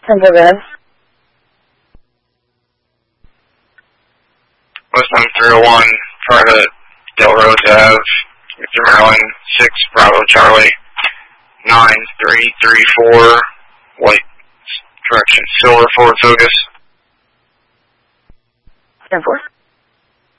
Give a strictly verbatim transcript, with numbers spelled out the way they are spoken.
ten four, go ahead. West one three oh one, private Del Rose Ave, Victor, Maryland, six Bravo Charlie, nine three three four, white, correction, silver Ford Focus. ten four.